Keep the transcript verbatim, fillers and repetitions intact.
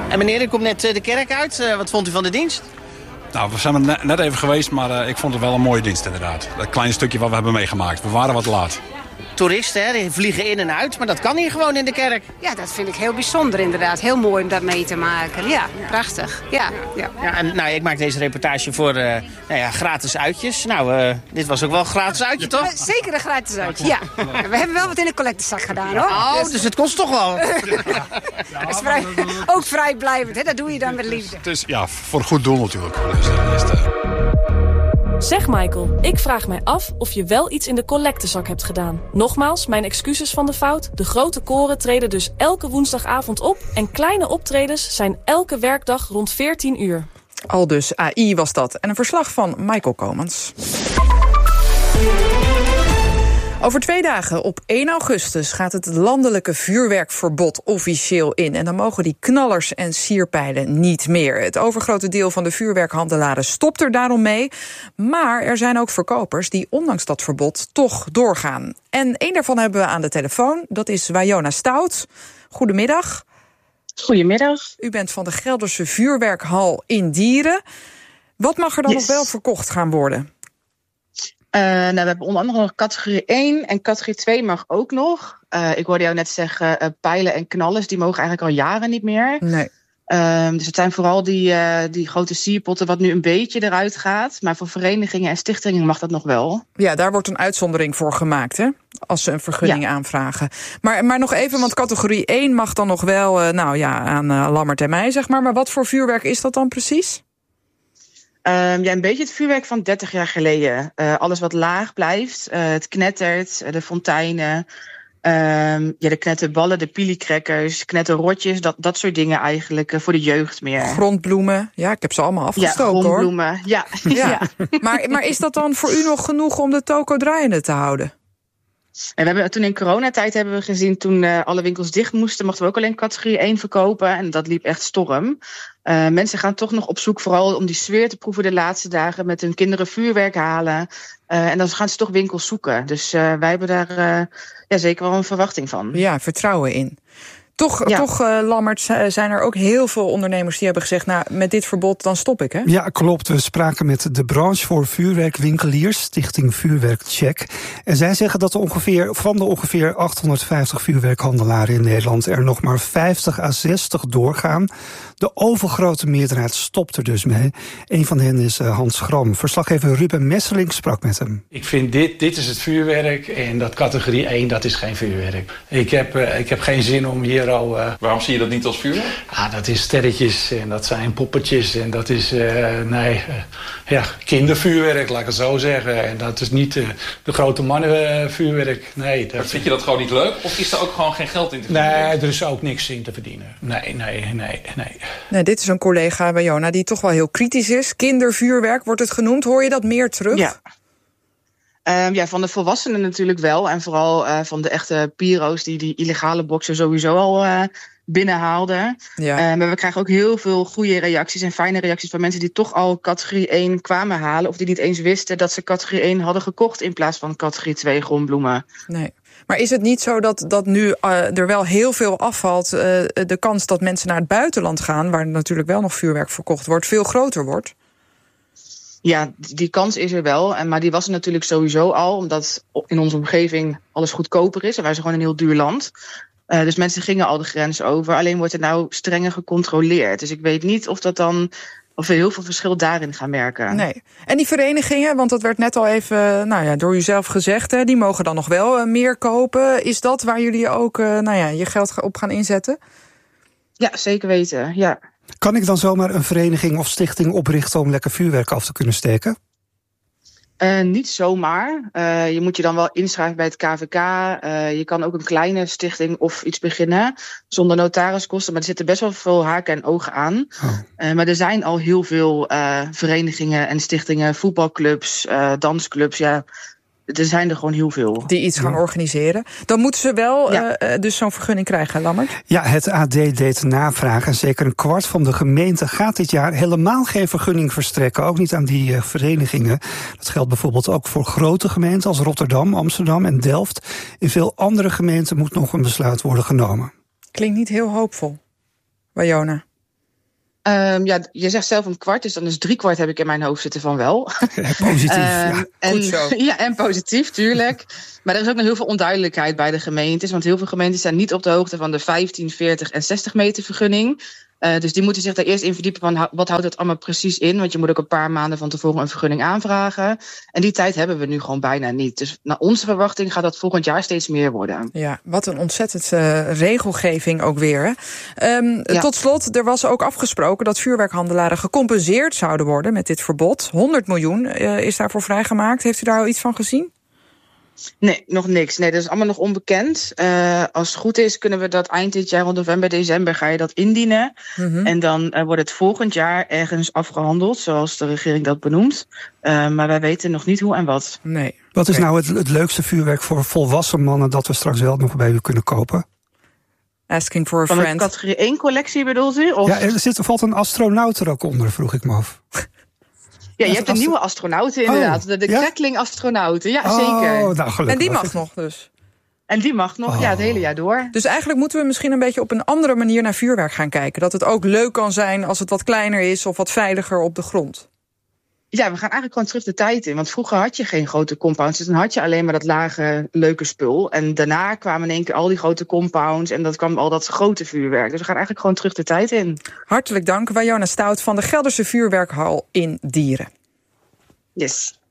En meneer, u komt net de kerk uit. Uh, wat vond u van de dienst? Nou, we zijn er net even geweest, maar uh, ik vond het wel een mooie dienst inderdaad. Dat kleine stukje wat we hebben meegemaakt. We waren wat laat. Toeristen, hè, die vliegen in en uit, maar dat kan hier gewoon in de kerk. Ja, dat vind ik heel bijzonder inderdaad. Heel mooi om dat mee te maken. Ja, prachtig. Ja, ja. ja en, nou, ik maak deze reportage voor uh, nou ja, gratis uitjes. Nou, uh, dit was ook wel een gratis uitje, toch? Zeker een gratis uitje, ja. ja. We hebben wel wat in de collectezak gedaan, hoor. Oh, dus, dus het kost toch wel. Ja, is vrij, ook vrijblijvend, hè? Dat doe je dan met liefde. Het is ja, voor een goed doel natuurlijk. Dus, uh, is het, uh... Zeg Michael, ik vraag mij af of je wel iets in de collectezak hebt gedaan. Nogmaals, mijn excuses van de fout. De grote koren treden dus elke woensdagavond op en kleine optredens zijn elke werkdag rond veertien uur. Aldus A I was dat. En een verslag van Michael Komens. Over twee dagen, op één augustus, gaat het landelijke vuurwerkverbod officieel in. En dan mogen die knallers en sierpijlen niet meer. Het overgrote deel van de vuurwerkhandelaren stopt er daarom mee. Maar er zijn ook verkopers die ondanks dat verbod toch doorgaan. En één daarvan hebben we aan de telefoon, dat is Wajona Stout. Goedemiddag. Goedemiddag. U bent van de Gelderse Vuurwerkhal in Dieren. Wat mag er dan yes. nog wel verkocht gaan worden? Uh, nou, we hebben onder andere nog categorie één en categorie twee mag ook nog. Uh, ik hoorde jou net zeggen, uh, pijlen en knallers, die mogen eigenlijk al jaren niet meer. Nee. Uh, dus het zijn vooral die, uh, die grote sierpotten wat nu een beetje eruit gaat. Maar voor verenigingen en stichtingen mag dat nog wel. Ja, daar wordt een uitzondering voor gemaakt, hè? Als ze een vergunning ja. aanvragen. Maar, maar nog even, want categorie één mag dan nog wel, uh, nou ja, aan uh, Lammert en mij, zeg maar. Maar wat voor vuurwerk is dat dan precies? Um, ja, een beetje het vuurwerk van dertig jaar geleden. Uh, alles wat laag blijft. Uh, het knettert, uh, de fonteinen. Um, ja, de knetterballen, de piliecrackers, knetterrotjes. Dat, dat soort dingen eigenlijk uh, voor de jeugd meer. Grondbloemen. Ja, ik heb ze allemaal afgestoken, hoor. Ja, grondbloemen. Ja. ja. ja. Maar, maar is dat dan voor u nog genoeg om de toko draaiende te houden? En we hebben, toen in coronatijd hebben we gezien, toen uh, alle winkels dicht moesten, mochten we ook alleen categorie één verkopen. En dat liep echt storm. Uh, mensen gaan toch nog op zoek vooral om die sfeer te proeven de laatste dagen. Met hun kinderen vuurwerk halen. Uh, en dan gaan ze toch winkels zoeken. Dus uh, wij hebben daar uh, ja, zeker wel een verwachting van. Ja, vertrouwen in. Toch, ja. toch uh, Lammert, zijn er ook heel veel ondernemers die hebben gezegd, nou, met dit verbod dan stop ik, hè? Ja, klopt. We spraken met de branche voor vuurwerkwinkeliers, Stichting Vuurwerkcheck. En zij zeggen dat er ongeveer, van de ongeveer achthonderdvijftig vuurwerkhandelaren in Nederland er nog maar vijftig à zestig doorgaan. De overgrote meerderheid stopt er dus mee. Een van hen is uh, Hans Gram. Verslaggever Ruben Messerling sprak met hem. Ik vind dit, dit is het vuurwerk en dat categorie één, dat is geen vuurwerk. Ik heb, uh, ik heb geen zin om hier al... Uh... Waarom zie je dat niet als vuurwerk? Ah, dat is sterretjes en dat zijn poppetjes en dat is, uh, nee, uh, ja, kindervuurwerk, laat ik het zo zeggen. En dat is niet uh, de grote mannenvuurwerk. Nee, dat... Maar vind je dat gewoon niet leuk? Of is er ook gewoon geen geld in te verdienen? Nee, er is ook niks in te verdienen. Nee, nee, nee, nee. Nee, dit is een collega bij Jona die toch wel heel kritisch is. Kindervuurwerk wordt het genoemd. Hoor je dat meer terug? Ja. Um, ja, van de volwassenen natuurlijk wel. En vooral uh, van de echte pyro's die die illegale boxen sowieso al uh, binnenhaalden. Ja. Uh, maar we krijgen ook heel veel goede reacties en fijne reacties van mensen die toch al categorie één kwamen halen. Of die niet eens wisten dat ze categorie één hadden gekocht in plaats van categorie twee grondbloemen. Nee. Maar is het niet zo dat, dat nu uh, er wel heel veel afvalt, uh, de kans dat mensen naar het buitenland gaan, waar natuurlijk wel nog vuurwerk verkocht wordt, veel groter wordt? Ja, die kans is er wel. Maar die was er natuurlijk sowieso al, omdat in onze omgeving alles goedkoper is. En wij zijn gewoon een heel duur land. Uh, dus mensen gingen al de grens over. Alleen wordt er nou strenger gecontroleerd. Dus ik weet niet of dat dan... of we heel veel verschil daarin gaan merken. Nee. En die verenigingen, want dat werd net al even nou ja, door u zelf gezegd, hè, die mogen dan nog wel uh, meer kopen. Is dat waar jullie ook uh, nou ja, je geld op gaan inzetten? Ja, zeker weten, ja. Kan ik dan zomaar een vereniging of stichting oprichten om lekker vuurwerk af te kunnen steken? Uh, niet zomaar. Uh, je moet je dan wel inschrijven bij het K V K. Uh, je kan ook een kleine stichting of iets beginnen zonder notariskosten. Maar er zitten best wel veel haken en ogen aan. Oh. Uh, maar er zijn al heel veel uh, verenigingen en stichtingen, voetbalclubs, uh, dansclubs. Ja, er zijn er gewoon heel veel. Die iets gaan organiseren. Dan moeten ze wel ja. uh, dus zo'n vergunning krijgen, Lammert? Ja, het A D deed navraag. En zeker een kwart van de gemeenten gaat dit jaar helemaal geen vergunning verstrekken. Ook niet aan die uh, verenigingen. Dat geldt bijvoorbeeld ook voor grote gemeenten als Rotterdam, Amsterdam en Delft. In veel andere gemeenten moet nog een besluit worden genomen. Klinkt niet heel hoopvol, Wajona. Um, ja, je zegt zelf een kwart, dus dan is drie kwart heb ik in mijn hoofd zitten van wel. Ja, positief, um, ja. En, Goed zo. Ja, en positief, tuurlijk. Maar er is ook nog heel veel onduidelijkheid bij de gemeentes. Want heel veel gemeentes zijn niet op de hoogte van de vijftien, veertig en zestig meter vergunning. Uh, dus die moeten zich daar eerst in verdiepen van wat houdt dat allemaal precies in. Want je moet ook een paar maanden van tevoren een vergunning aanvragen. En die tijd hebben we nu gewoon bijna niet. Dus naar onze verwachting gaat dat volgend jaar steeds meer worden. Ja, wat een ontzettend uh, regelgeving ook weer. Um, ja. Tot slot, er was ook afgesproken dat vuurwerkhandelaren gecompenseerd zouden worden met dit verbod. honderd miljoen uh, is daarvoor vrijgemaakt. Heeft u daar al iets van gezien? Nee, nog niks. Nee, dat is allemaal nog onbekend. Uh, als het goed is, kunnen we dat eind dit jaar, rond november, december, ga je dat indienen. Mm-hmm. En dan uh, wordt het volgend jaar ergens afgehandeld, zoals de regering dat benoemt. Uh, maar wij weten nog niet hoe en wat. Nee. Wat is nou het, het leukste vuurwerk voor volwassen mannen dat we straks wel nog bij u kunnen kopen? Asking for a Van friend. de categorie één collectie bedoelt u? Of? Ja, er zit, er valt een astronaut er ook onder, vroeg ik me af. Ja, je hebt een nieuwe astronauten inderdaad. Oh, de de ja? Crackling-astronauten, ja, oh, zeker. Nou, gelukkig. En die mag nog dus? En die mag nog, oh. ja, het hele jaar door. Dus eigenlijk moeten we misschien een beetje op een andere manier naar vuurwerk gaan kijken. Dat het ook leuk kan zijn als het wat kleiner is of wat veiliger op de grond. Ja, we gaan eigenlijk gewoon terug de tijd in. Want vroeger had je geen grote compounds. Dus dan had je alleen maar dat lage, leuke spul. En daarna kwamen in één keer al die grote compounds. En dat kwam al dat grote vuurwerk. Dus we gaan eigenlijk gewoon terug de tijd in. Hartelijk dank, Wajona Stout van de Gelderse Vuurwerkhal in Dieren. Yes.